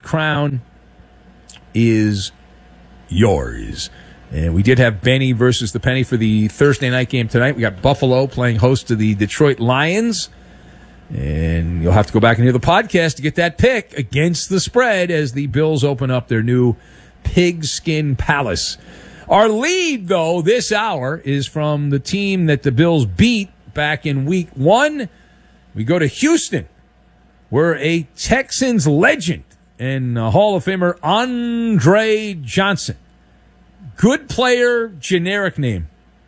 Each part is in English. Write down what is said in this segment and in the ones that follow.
crown is yours. And we did have Benny versus the Penny for the Thursday night game tonight. We got Buffalo playing host to the Detroit Lions. And you'll have to go back and hear the podcast to get that pick against the spread as the Bills open up their new Pigskin Palace. Our lead, though, this hour is from the team that the Bills beat back in week 1. We go to Houston, where a Texans legend and Hall of Famer Andre Johnson. Good player, generic name.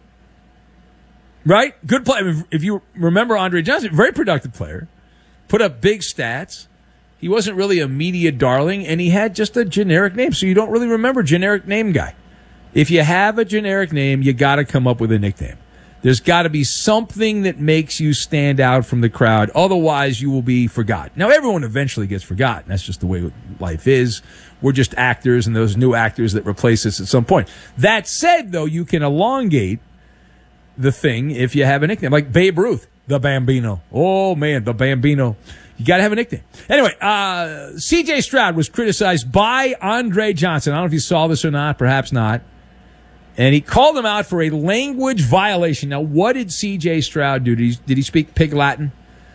Right? Good player. If you remember Andre Johnson, very productive player. Put up big stats. He wasn't really a media darling, and he had just a generic name, so you don't really remember generic name guy. If you have a generic name, you got to come up with a nickname. There's got to be something that makes you stand out from the crowd. Otherwise, you will be forgotten. Now, everyone eventually gets forgotten. That's just the way life is. We're just actors and those new actors that replace us at some point. That said, though, you can elongate the thing if you have a nickname. Like Babe Ruth, the Bambino. Oh, man, the Bambino. You got to have a nickname. Anyway, C.J. Stroud was criticized by Andre Johnson. I don't know if you saw this or not, perhaps not. And he called him out for a language violation. Now, what did C.J. Stroud do? Did he speak Pig Latin?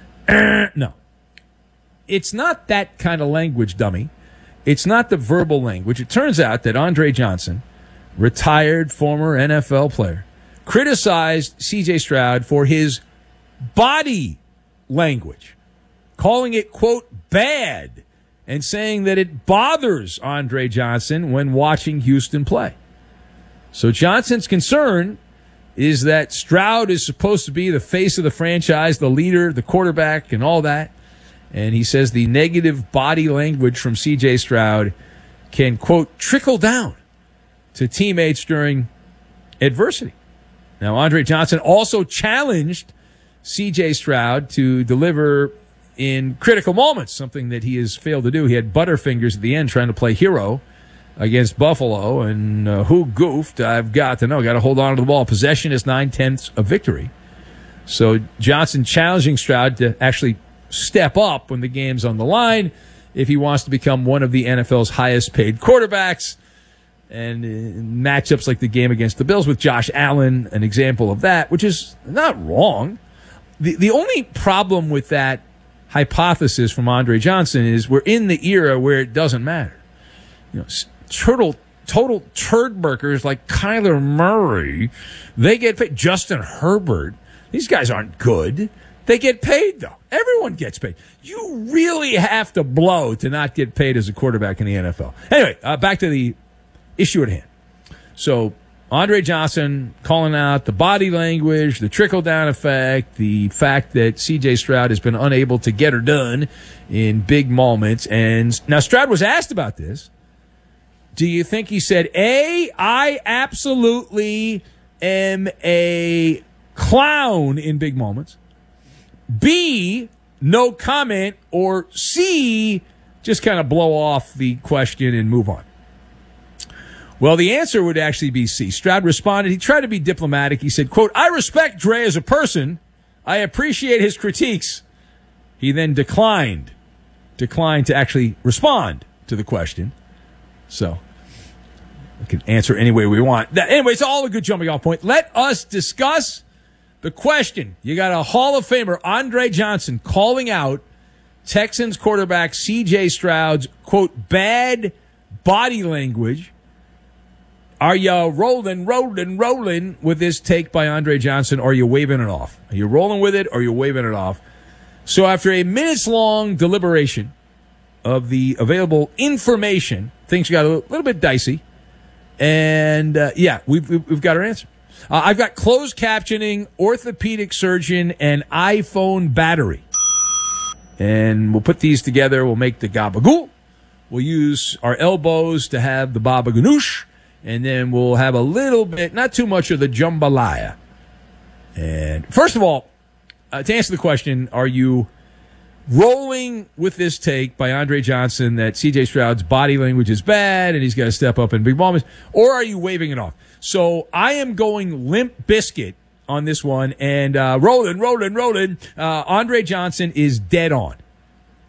No. It's not that kind of language, dummy. It's not the verbal language. It turns out that Andre Johnson, retired former NFL player, criticized C.J. Stroud for his body language, calling it, quote, bad, and saying that it bothers Andre Johnson when watching Houston play. So Johnson's concern is that Stroud is supposed to be the face of the franchise, the leader, the quarterback, and all that. And he says the negative body language from C.J. Stroud can, quote, trickle down to teammates during adversity. Now, Andre Johnson also challenged C.J. Stroud to deliver in critical moments, something that he has failed to do. He had Butterfingers at the end trying to play hero against Buffalo, and who goofed? I've got to know. Got to hold on to the ball. Possession is 9/10 of victory. So Johnson challenging Stroud to actually step up when the game's on the line if he wants to become one of the NFL's highest paid quarterbacks. And matchups like the game against the Bills with Josh Allen, an example of that, which is not wrong. The only problem with that hypothesis from Andre Johnson is we're in the era where it doesn't matter. You know, total turdburgers like Kyler Murray, they get paid. Justin Herbert, these guys aren't good. They get paid, though. Everyone gets paid. You really have to blow to not get paid as a quarterback in the NFL. Anyway, back to the issue at hand. So Andre Johnson calling out the body language, the trickle-down effect, the fact that C.J. Stroud has been unable to get her done in big moments. And now Stroud was asked about this. Do you think he said, A, I absolutely am a clown in big moments, B, no comment, or C, just kind of blow off the question and move on? Well, the answer would actually be C. Stroud responded. He tried to be diplomatic. He said, quote, I respect Dre as a person. I appreciate his critiques. He then declined to actually respond to the question. So we can answer any way we want. Anyway, it's all a good jumping off point. Let us discuss the question. You got a Hall of Famer, Andre Johnson, calling out Texans quarterback C.J. Stroud's, quote, bad body language. Are you rolling with this take by Andre Johnson, or are you waving it off? Are you rolling with it, or are you waving it off? So after a minutes-long deliberation of the available information, things got a little bit dicey. And, we've got our answer. I've got closed captioning, orthopedic surgeon, and iPhone battery. And we'll put these together. We'll make the gabagool. We'll use our elbows to have the baba ganoush. And then we'll have a little bit, not too much of the jambalaya. And first of all, to answer the question, are you rolling with this take by Andre Johnson that C.J. Stroud's body language is bad and he's got to step up in big moments, or are you waving it off? So I am going Limp Bizkit on this one, and rolling. Andre Johnson is dead on.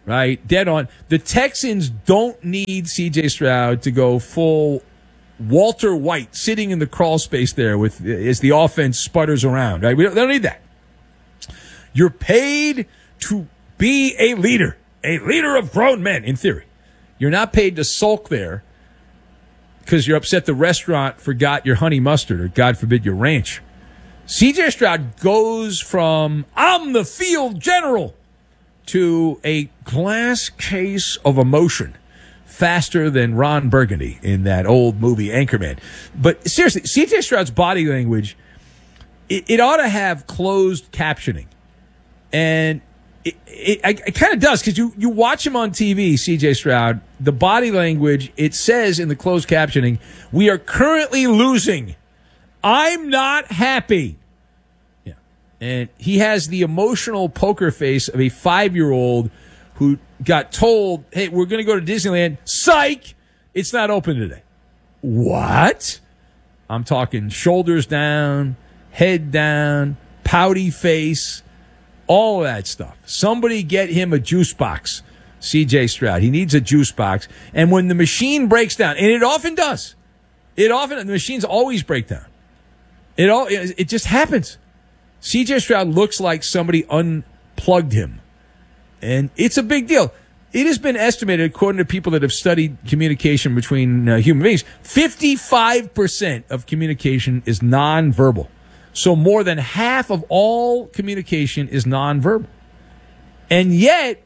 right? Dead on. The Texans don't need C.J. Stroud to go full Walter White sitting in the crawl space there as the offense sputters around, right? They don't need that. You're paid to be a leader of grown men, in theory. You're not paid to sulk there because you're upset the restaurant forgot your honey mustard or, God forbid, your ranch. C.J. Stroud goes from, I'm the field general, to a glass case of emotion faster than Ron Burgundy in that old movie Anchorman. But seriously, C.J. Stroud's body language, it ought to have closed captioning. And it kind of does, because you watch him on TV, C.J. Stroud, the body language, it says in the closed captioning, we are currently losing. I'm not happy. Yeah. And he has the emotional poker face of a 5-year-old who got told, hey, we're going to go to Disneyland. Psych! It's not open today. What? I'm talking shoulders down, head down, pouty face, all of that stuff. Somebody get him a juice box, C.J. Stroud. He needs a juice box. And when the machine breaks down, and it often does, the machines always break down. It just happens. C.J. Stroud looks like somebody unplugged him. And it's a big deal. It has been estimated, according to people that have studied communication between human beings, 55% of communication is nonverbal. So more than half of all communication is nonverbal. And yet,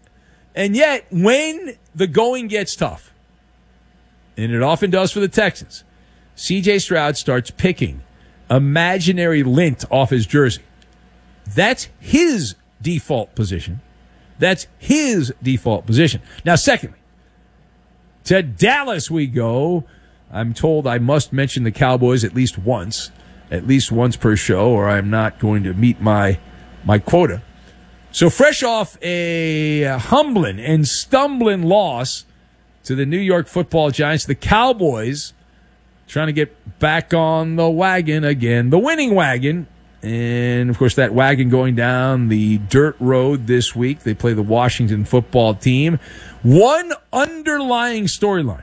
when the going gets tough, and it often does for the Texans, C.J. Stroud starts picking imaginary lint off his jersey. That's his default position. That's his default position. Now, secondly, to Dallas we go. I'm told I must mention the Cowboys at least once per show, or I'm not going to meet my quota. So fresh off a humbling and stumbling loss to the New York Football Giants, the Cowboys trying to get back on the wagon again, the winning wagon. And, of course, that wagon going down the dirt road this week. They play the Washington football team. One underlying storyline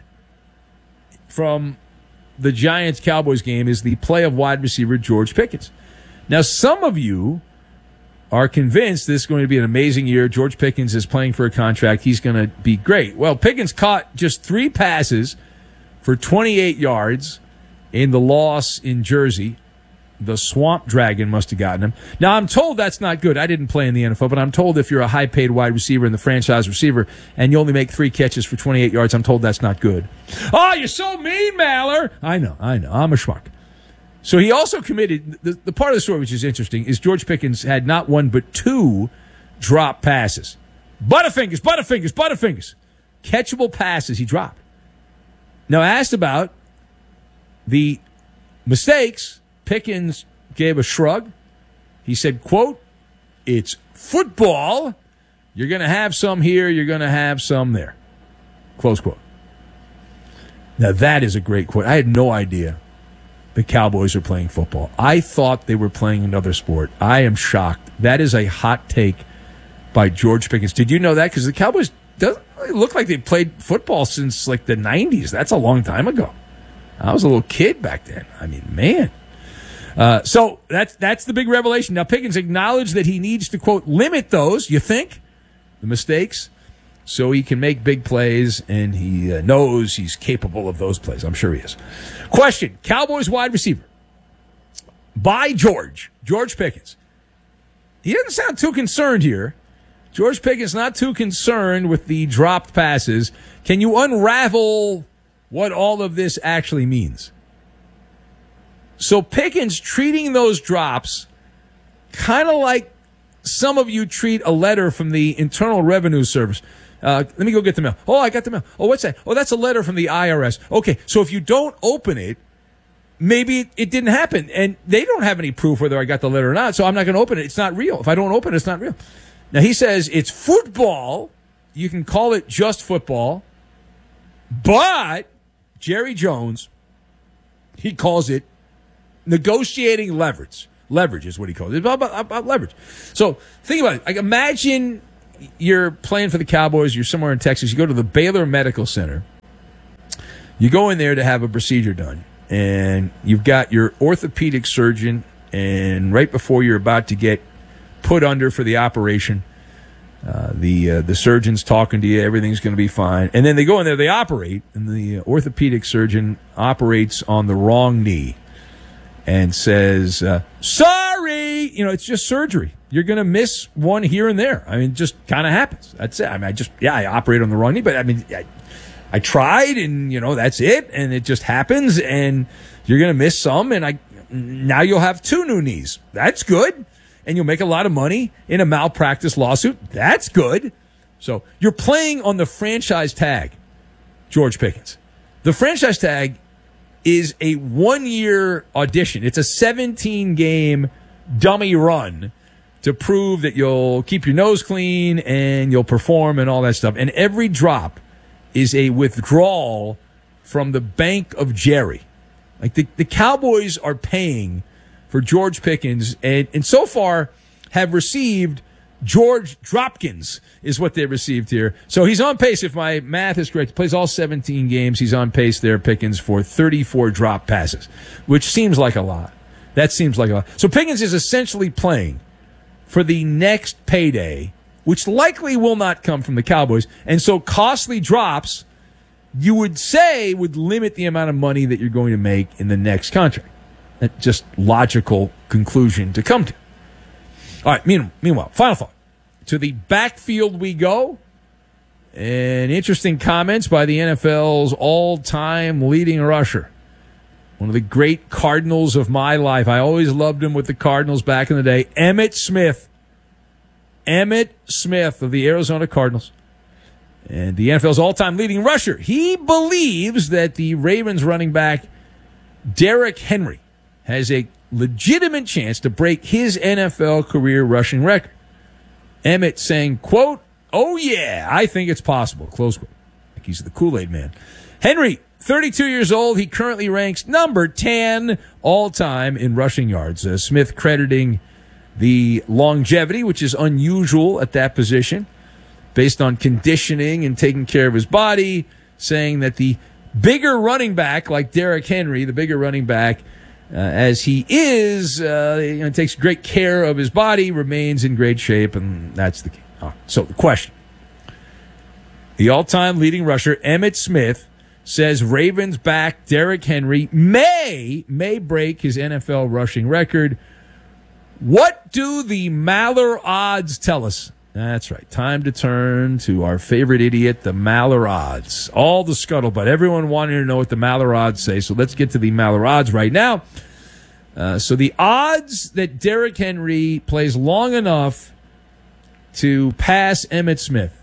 from the Giants-Cowboys game is the play of wide receiver George Pickens. Now, some of you are convinced this is going to be an amazing year. George Pickens is playing for a contract. He's going to be great. Well, Pickens caught just 3 passes for 28 yards in the loss in Jersey. The Swamp Dragon must have gotten him. Now, I'm told that's not good. I didn't play in the NFL, but I'm told if you're a high-paid wide receiver and the franchise receiver and you only make 3 catches for 28 yards, I'm told that's not good. Oh, you're so mean, Maller. I know. I'm a schmuck. So he also committed, the part of the story which is interesting is George Pickens had not 1 but 2 drop passes. Butterfingers. Catchable passes he dropped. Now, asked about the mistakes, Pickens gave a shrug. He said, quote, it's football. You're going to have some here. You're going to have some there. Close quote. Now, that is a great quote. I had no idea the Cowboys are playing football. I thought they were playing another sport. I am shocked. That is a hot take by George Pickens. Did you know that? Because the Cowboys doesn't really look like they've played football since like the 90s. That's a long time ago. I was a little kid back then. I mean, man. So that's the big revelation. Now, Pickens acknowledged that he needs to, quote, limit those, you think, the mistakes, so he can make big plays, and he knows he's capable of those plays. I'm sure he is. Question, Cowboys wide receiver by George Pickens. He doesn't sound too concerned here. George Pickens not too concerned with the dropped passes. Can you unravel what all of this actually means? So Pickens treating those drops kind of like some of you treat a letter from the Internal Revenue Service. Let me go get the mail. Oh, I got the mail. Oh, what's that? Oh, that's a letter from the IRS. Okay, so if you don't open it, maybe it didn't happen. And they don't have any proof whether I got the letter or not, so I'm not going to open it. It's not real. If I don't open it, it's not real. Now, he says it's football. You can call it just football. But Jerry Jones, he calls it negotiating leverage. Leverage is what he calls it. It's about leverage. So think about it. Like, imagine you're playing for the Cowboys, you're somewhere in Texas, you go to the Baylor Medical Center, you go in there to have a procedure done, and you've got your orthopedic surgeon, and right before you're about to get put under for the operation, the surgeon's talking to you, everything's going to be fine. And then they go in there, they operate, and the orthopedic surgeon operates on the wrong knee and says, sorry, it's just surgery. You're going to miss one here and there. I mean, it just kind of happens. That's it. I mean, I operate on the wrong knee, but I mean, I tried, and, that's it, and it just happens, and you're going to miss some, and now you'll have 2 new knees. That's good. And you'll make a lot of money in a malpractice lawsuit. That's good. So you're playing on the franchise tag, George Pickens. The franchise tag is a 1-year audition. It's a 17-game dummy run to prove that you'll keep your nose clean and you'll perform and all that stuff. And every drop is a withdrawal from the Bank of Jerry. Like the Cowboys are paying for George Pickens, and so far have received George Dropkins is what they received here. So he's on pace, if my math is correct. He plays all 17 games. He's on pace there, Pickens, for 34 drop passes, which seems like a lot. That seems like a lot. So Pickens is essentially playing for the next payday, which likely will not come from the Cowboys. And so costly drops, you would say, would limit the amount of money that you're going to make in the next contract. That's just logical conclusion to come to. All right, meanwhile, final thought. To the backfield we go. And interesting comments by the NFL's all-time leading rusher. One of the great Cardinals of my life. I always loved him with the Cardinals back in the day. Emmitt Smith. Emmitt Smith of the Arizona Cardinals. And the NFL's all-time leading rusher. He believes that the Ravens running back, Derrick Henry, has a legitimate chance to break his NFL career rushing record. Emmitt saying, quote, "Oh yeah, I think it's possible," close quote. Like he's the Kool-Aid man. Henry, 32 years old. He currently ranks number 10 all-time in rushing yards. Smith crediting the longevity, which is unusual at that position, based on conditioning and taking care of his body, saying that the bigger running back, like Derrick Henry, the bigger running back, as he is, takes great care of his body, remains in great shape, and that's the key. So the question. The all-time leading rusher, Emmitt Smith, says Ravens back Derrick Henry may break his NFL rushing record. What do the Maller odds tell us? That's right. Time to turn to our favorite idiot, the Maller odds. All the scuttlebutt. Everyone wanted to know what the Maller odds say, so let's get to the Maller odds right now. So the odds that Derrick Henry plays long enough to pass Emmitt Smith.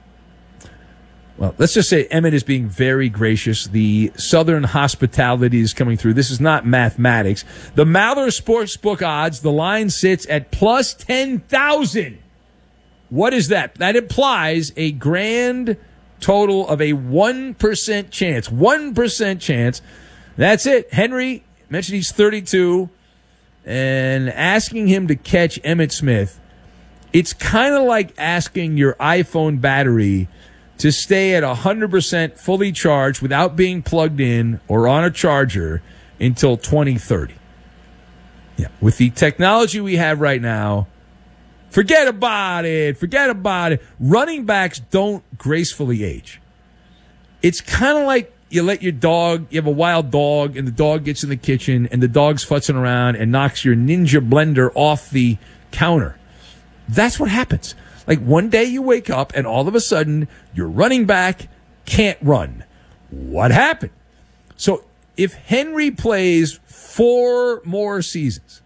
Well, let's just say Emmitt is being very gracious. The Southern hospitality is coming through. This is not mathematics. The Maller Sportsbook odds, the line sits at plus 10,000. What is that? That implies a grand total of a 1% chance. 1% chance. That's it. Henry, mentioned he's 32, and asking him to catch Emmitt Smith, it's kind of like asking your iPhone battery to stay at 100% fully charged without being plugged in or on a charger until 2030. Yeah, with the technology we have right now, forget about it. Forget about it. Running backs don't gracefully age. It's kind of like you let your dog, you have a wild dog, and the dog gets in the kitchen, and the dog's futzing around and knocks your Ninja blender off the counter. That's what happens. Like one day you wake up, and all of a sudden, your running back can't run. What happened? So if Henry plays 4 more seasons,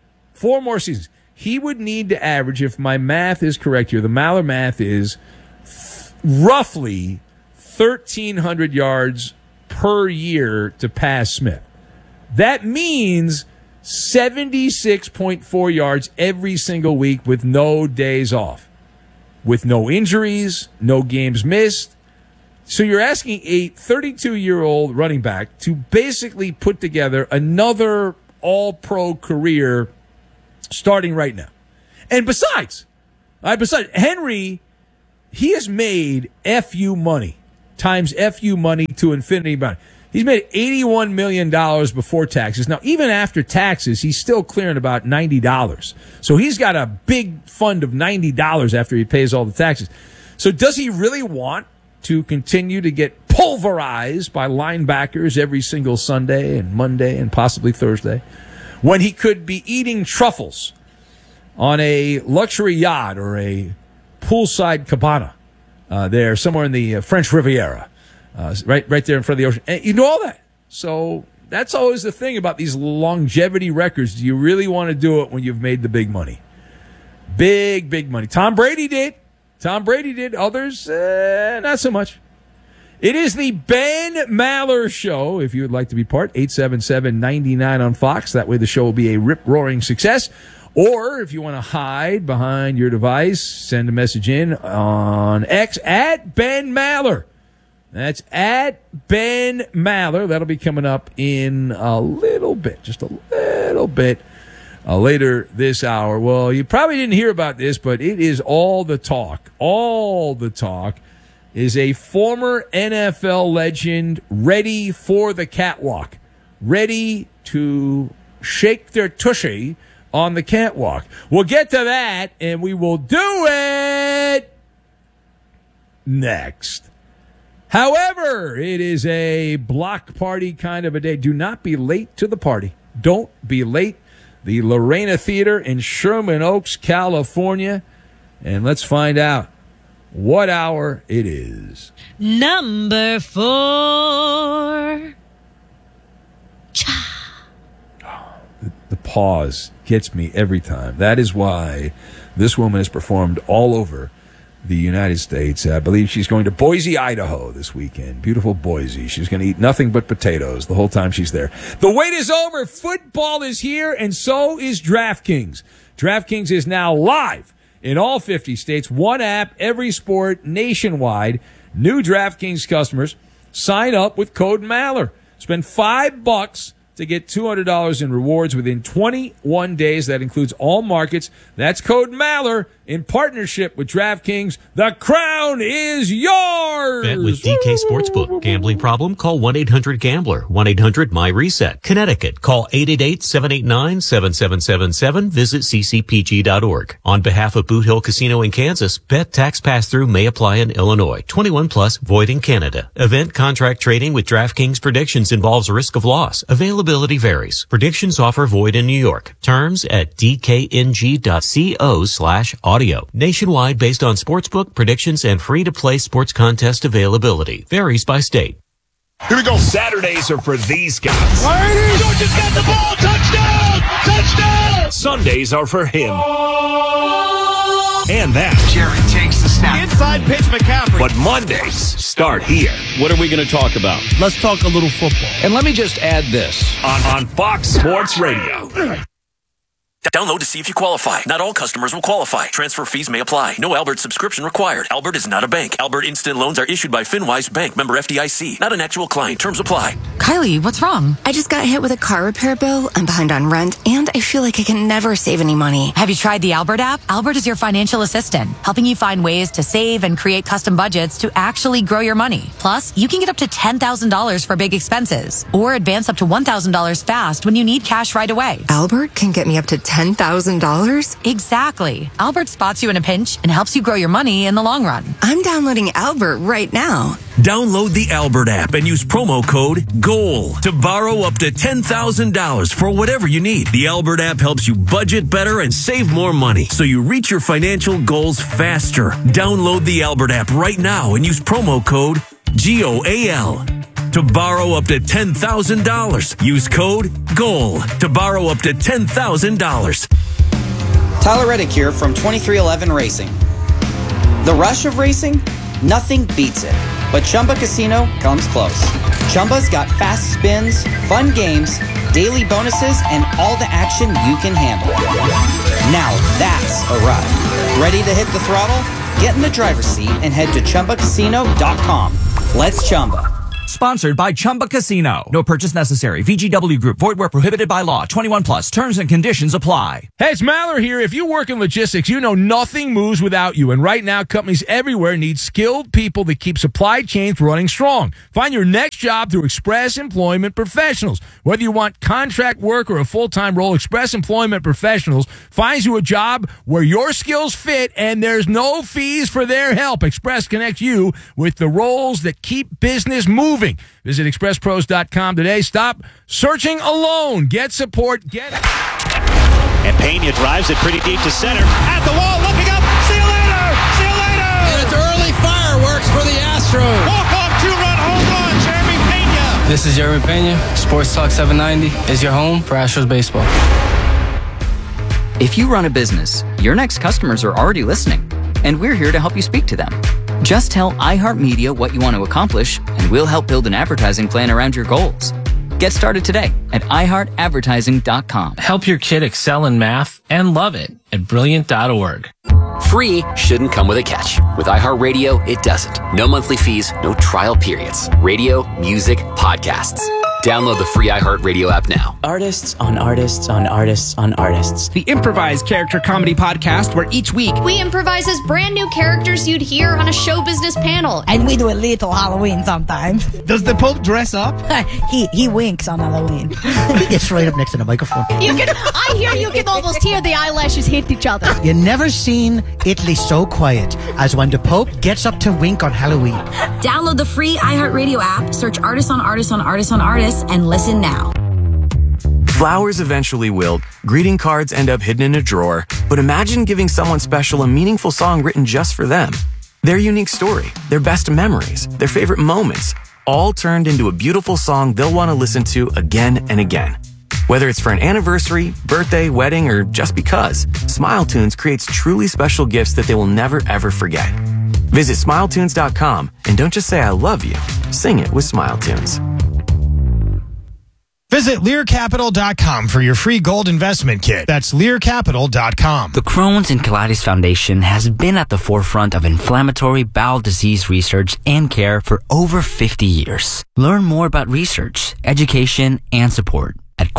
he would need to average, if my math is correct here, the Maller math is roughly 1,300 yards per year to pass Smith. That means 76.4 yards every single week with no days off, with no injuries, no games missed. So you're asking a 32-year-old running back to basically put together another all-pro career starting right now. And besides, Henry he has made FU money times FU money to infinity money. He's made $81 million before taxes. Now, even after taxes, he's still clearing about $90. So he's got a big fund of $90 after he pays all the taxes. So does he really want to continue to get pulverized by linebackers every single Sunday and Monday and possibly Thursday when he could be eating truffles on a luxury yacht or a poolside cabana there somewhere in the French Riviera? Right there in front of the ocean. And you do all that. So that's always the thing about these longevity records. Do you really want to do it when you've made the big money? Big money. Tom Brady did. Others, not so much. It is the Ben Maller Show. If you would like to be part, 877-99 on Fox. That way the show will be a rip-roaring success. Or if you want to hide behind your device, send a message in on X at Ben Maller. That's at Ben Maller. That'll be coming up in a little bit, just a little bit later this hour. Well, you probably didn't hear about this, but it is all the talk. All the talk is a former NFL legend ready for the catwalk, ready to shake their tushy on the catwalk. We'll get to that, and we will do it next. However, it is a block party kind of a day. Do not be late to the party. Don't be late. The Lorena Theater in Sherman Oaks, California. And let's find out what hour it is. Number 4. Cha. The pause gets me every time. That is why this woman has performed all over the United States. I believe she's going to Boise, Idaho this weekend. Beautiful Boise. She's going to eat nothing but potatoes the whole time she's there. The wait is over. Football is here, and so is DraftKings. DraftKings is now live in all 50 states. One app, every sport, nationwide. New DraftKings customers sign up with code Maller. Spend $5 to get $200 in rewards within 21 days. That includes all markets. That's code Maller in partnership with DraftKings. The crown is yours. Bet with DK Sportsbook. Gambling problem? Call 1-800-GAMBLER. 1-800-MY-RESET. Connecticut. Call 888-789-7777. Visit ccpg.org. On behalf of Boot Hill Casino in Kansas, bet tax pass-through may apply in Illinois. 21 plus, void in Canada. Event contract trading with DraftKings predictions involves risk of loss. Availability varies. Predictions offer void in New York. Terms at dkng.co/audio. Nationwide based on sportsbook predictions and free-to-play sports contest availability. Varies by state. Here we go. Saturdays are for these guys. Georgia's got the ball. Touchdown! Touchdown! Sundays are for him. And that. Jarrett takes the snap. Inside pitch, McCaffrey. But Mondays start here. What are we going to talk about? Let's talk a little football. And let me just add this. On Fox Sports Radio. Download to see if you qualify. Not all customers will qualify. Transfer fees may apply. No Albert subscription required. Albert is not a bank. Albert Instant Loans are issued by FinWise Bank, member FDIC. Not an actual client. Terms apply. Kylie, what's wrong? I just got hit with a car repair bill. I'm behind on rent, and I feel like I can never save any money. Have you tried the Albert app? Albert is your financial assistant, helping you find ways to save and create custom budgets to actually grow your money. Plus, you can get up to $10,000 for big expenses, or advance up to $1,000 fast when you need cash right away. Albert can get me up to $10,000? Exactly. Albert spots you in a pinch and helps you grow your money in the long run. I'm downloading Albert right now. Download the Albert app and use promo code GOAL to borrow up to $10,000 for whatever you need. The Albert app helps you budget better and save more money so you reach your financial goals faster. Download the Albert app right now and use promo code GOAL to borrow up to $10,000. Use code GOAL to borrow up to $10,000. Tyler Reddick here from 2311 Racing. The rush of racing? Nothing beats it. But Chumba Casino comes close. Chumba's got fast spins, fun games, daily bonuses, and all the action you can handle. Now that's a ride. Ready to hit the throttle? Get in the driver's seat and head to ChumbaCasino.com. Let's Chumba. Sponsored by Chumba Casino. No purchase necessary. VGW Group. Void where prohibited by law. 21 plus. Terms and conditions apply. Hey, it's Maller here. If you work in logistics, you know nothing moves without you. And right now, companies everywhere need skilled people that keep supply chains running strong. Find your next job through Express Employment Professionals. Whether you want contract work or a full-time role, Express Employment Professionals finds you a job where your skills fit and there's no fees for their help. Express connects you with the roles that keep business moving. Visit expresspros.com today. Stop searching alone. Get support. Get it. And Pena drives it pretty deep to center. At the wall, looking up. See you later. See you later. And it's early fireworks for the Astros. Walk-off two-run home run, Jeremy Pena. This is Jeremy Pena. Sports Talk 790 is your home for Astros baseball. If you run a business, your next customers are already listening, and we're here to help you speak to them. Just tell iHeartMedia what you want to accomplish, and we'll help build an advertising plan around your goals. Get started today at iHeartAdvertising.com. Help your kid excel in math and love it at Brilliant.org. Free shouldn't come with a catch. With iHeartRadio, it doesn't. No monthly fees, no trial periods. Radio, music, podcasts. Download the free iHeartRadio app now. Artists on artists on artists on artists. The improvised character comedy podcast where each week we improvise as brand new characters you'd hear on a show business panel. And we do a little Halloween sometimes. Does the Pope dress up? he winks on Halloween. He gets right up next to the microphone. I hear you can almost hear the eyelashes hit each other. You never seen Italy so quiet as when the Pope gets up to wink on Halloween. Download the free iHeartRadio app, search Artists on Artists on Artists on Artists, and listen now. Flowers eventually wilt, greeting cards end up hidden in a drawer, but imagine giving someone special a meaningful song written just for them. Their unique story, their best memories, their favorite moments, all turned into a beautiful song they'll want to listen to again and again. Whether it's for an anniversary, birthday, wedding, or just because, SmileTunes creates truly special gifts that they will never ever forget. Visit SmileTunes.com and don't just say I love you, sing it with SmileTunes. Visit LearCapital.com for your free gold investment kit. That's LearCapital.com. The Crohn's and Colitis Foundation has been at the forefront of inflammatory bowel disease research and care for over 50 years. Learn more about research, education, and support at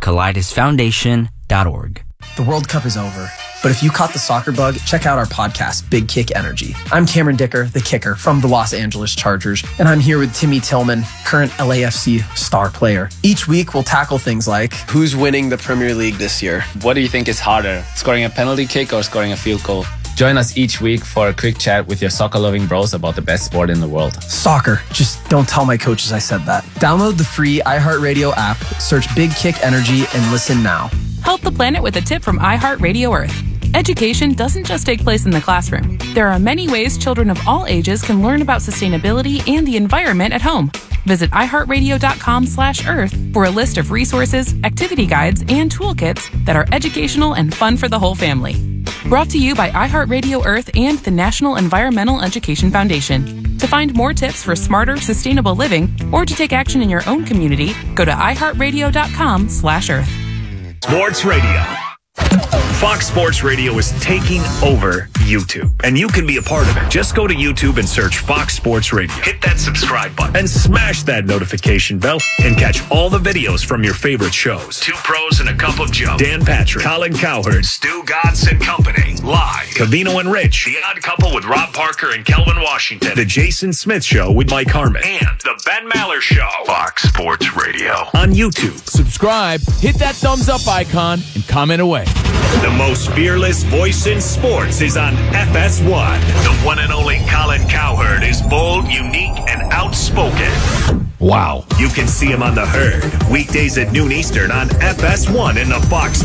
Crohn'sColitisFoundation.org. The World Cup is over, but if you caught the soccer bug, check out our podcast, Big Kick Energy. I'm Cameron Dicker, the kicker from the Los Angeles Chargers, and I'm here with Timmy Tillman, current LAFC star player. Each week, we'll tackle things like, who's winning the Premier League this year? What do you think is harder, scoring a penalty kick or scoring a field goal? Join us each week for a quick chat with your soccer-loving bros about the best sport in the world. Soccer. Just don't tell my coaches I said that. Download the free iHeartRadio app, search Big Kick Energy, and listen now. Help the planet with a tip from iHeartRadio Earth. Education doesn't just take place in the classroom. There are many ways children of all ages can learn about sustainability and the environment at home. Visit iHeartRadio.com/Earth for a list of resources, activity guides, and toolkits that are educational and fun for the whole family. Brought to you by iHeartRadio Earth and the National Environmental Education Foundation. To find more tips for smarter, sustainable living, or to take action in your own community, go to iHeartRadio.com/Earth. Sports Radio. Fox Sports Radio is taking over YouTube, and you can be a part of it. Just go to YouTube and search Fox Sports Radio. Hit that subscribe button and smash that notification bell and catch all the videos from your favorite shows. Two Pros and a Cup of Joe. Dan Patrick, Colin Cowherd, Stu Gatz and Company. Live. Cavino and Rich. The Odd Couple with Rob Parker and Kelvin Washington. The Jason Smith Show with Mike Harmon. And The Ben Maller Show. Fox Sports Radio. On YouTube. Subscribe, hit that thumbs up icon, and comment away. The most fearless voice in sports is on FS1. The one and only Colin Cowherd is bold, unique, and outspoken. Wow. You can see him on The Herd, weekdays at noon Eastern on FS1 in the Fox